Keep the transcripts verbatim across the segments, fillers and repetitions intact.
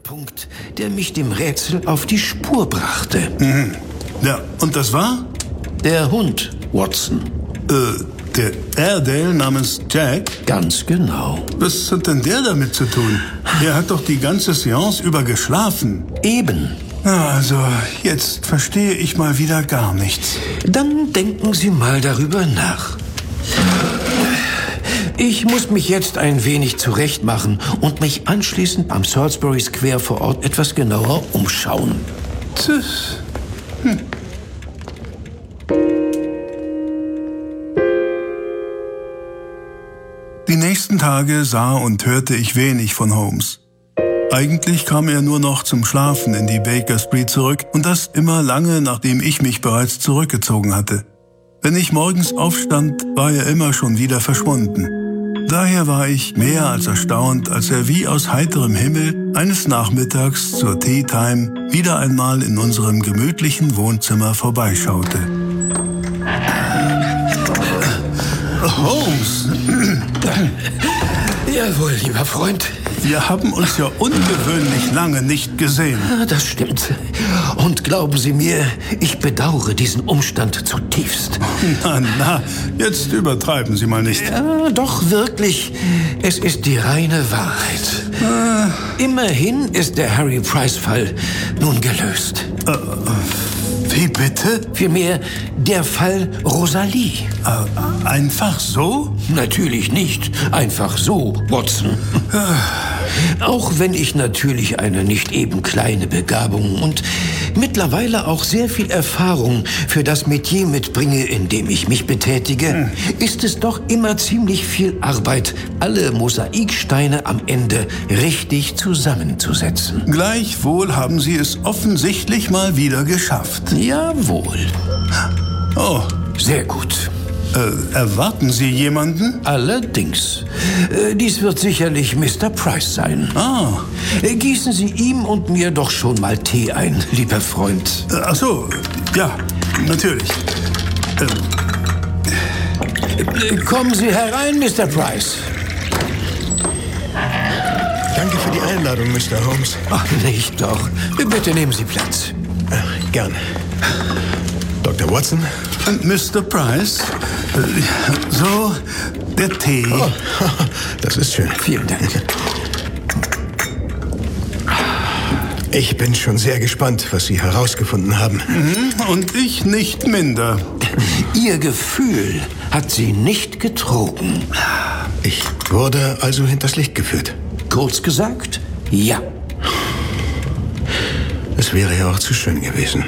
Punkt, der mich dem Rätsel auf die Spur brachte. Mhm. Ja, und das war? Der Hund, Watson. Äh, der Airedale namens Jack? Ganz genau. Was hat denn der damit zu tun? Er hat doch die ganze Seance über geschlafen. Eben. Also, jetzt verstehe ich mal wieder gar nichts. Dann denken Sie mal darüber nach. Ich muss mich jetzt ein wenig zurechtmachen und mich anschließend am Salisbury Square vor Ort etwas genauer umschauen. Tschüss. Hm. Die nächsten Tage sah und hörte ich wenig von Holmes. Eigentlich kam er nur noch zum Schlafen in die Baker Street zurück und das immer lange, nachdem ich mich bereits zurückgezogen hatte. Wenn ich morgens aufstand, war er immer schon wieder verschwunden. Daher war ich mehr als erstaunt, als er wie aus heiterem Himmel eines Nachmittags zur Tea Time wieder einmal in unserem gemütlichen Wohnzimmer vorbeischaute. Holmes! Jawohl, lieber Freund. Wir haben uns ja ungewöhnlich lange nicht gesehen. Das stimmt. Und glauben Sie mir, ich bedauere diesen Umstand zutiefst. Na, na, jetzt übertreiben Sie mal nicht. Ja, doch wirklich. Es ist die reine Wahrheit. Äh. Immerhin ist der Harry Price-Fall nun gelöst. Äh, wie bitte? Vielmehr der Fall Rosalie. Äh, einfach so? Natürlich nicht. Einfach so, Watson. Auch wenn ich natürlich eine nicht eben kleine Begabung und mittlerweile auch sehr viel Erfahrung für das Metier mitbringe, in dem ich mich betätige, hm. ist es doch immer ziemlich viel Arbeit, alle Mosaiksteine am Ende richtig zusammenzusetzen. Gleichwohl haben Sie es offensichtlich mal wieder geschafft. Jawohl. Oh. Sehr gut. Äh, erwarten Sie jemanden? Allerdings. Äh, dies wird sicherlich Mister Price sein. Ah. Äh, gießen Sie ihm und mir doch schon mal Tee ein, lieber Freund. Äh, ach so, ja, natürlich. Äh. Äh, kommen Sie herein, Mister Price. Danke für die Einladung, Mister Holmes. Ach, nicht doch. Bitte nehmen Sie Platz. Äh, gern. Doktor Watson? Und Mister Price? So, der Tee. Oh, das ist schön. Vielen Dank. Ich bin schon sehr gespannt, was Sie herausgefunden haben. Und ich nicht minder. Ihr Gefühl hat Sie nicht getrogen. Ich wurde also hinters Licht geführt. Kurz gesagt, ja. Es wäre ja auch zu schön gewesen.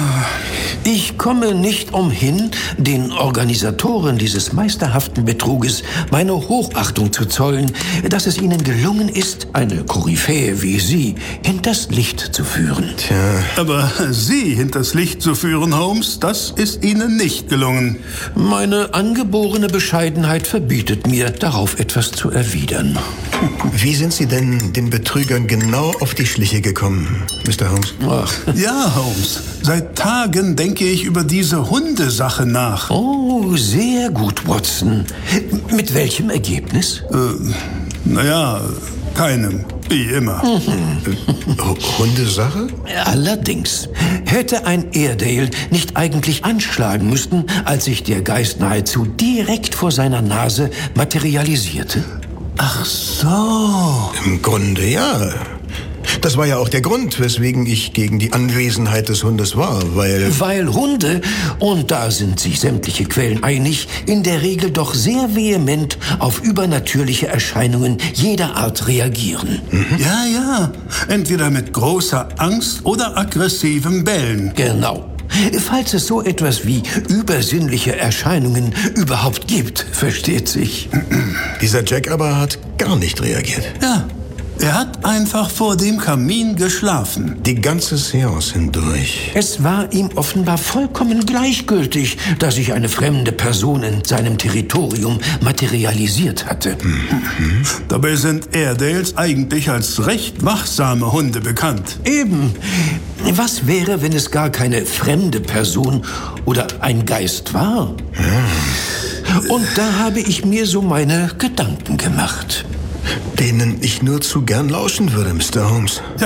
Ich komme nicht umhin, den Organisatoren dieses meisterhaften Betruges meine Hochachtung zu zollen, dass es ihnen gelungen ist, eine Koryphäe wie Sie hinters Licht zu führen. Tja. Aber Sie hinters Licht zu führen, Holmes, das ist Ihnen nicht gelungen. Meine angeborene Bescheidenheit verbietet mir, darauf etwas zu erwidern. Wie sind Sie denn den Betrügern genau auf die Schliche gekommen, Mister Holmes? Ach. Ja, Holmes. Seit Tagen denke ich über diese Hundesache nach. Oh, sehr gut, Watson. Mit welchem Ergebnis? Äh, naja, keinem. Wie immer. Mhm. Hundesache? Allerdings. Hätte ein Airedale nicht eigentlich anschlagen müssen, als sich der Geist nahezu direkt vor seiner Nase materialisierte? Ach so. Im Grunde ja. Das war ja auch der Grund, weswegen ich gegen die Anwesenheit des Hundes war, weil... Weil Hunde, und da sind sich sämtliche Quellen einig, in der Regel doch sehr vehement auf übernatürliche Erscheinungen jeder Art reagieren. Mhm. Ja, ja. Entweder mit großer Angst oder aggressivem Bellen. Genau. Falls es so etwas wie übersinnliche Erscheinungen überhaupt gibt, versteht sich. Dieser Jack aber hat gar nicht reagiert. Ja. Er hat einfach vor dem Kamin geschlafen. Die ganze Seance hindurch. Es war ihm offenbar vollkommen gleichgültig, dass sich eine fremde Person in seinem Territorium materialisiert hatte. Mhm. Dabei sind Airedales eigentlich als recht wachsame Hunde bekannt. Eben. Was wäre, wenn es gar keine fremde Person oder ein Geist war? Ja. Und da habe ich mir so meine Gedanken gemacht. Denen ich nur zu gern lauschen würde, Mister Holmes.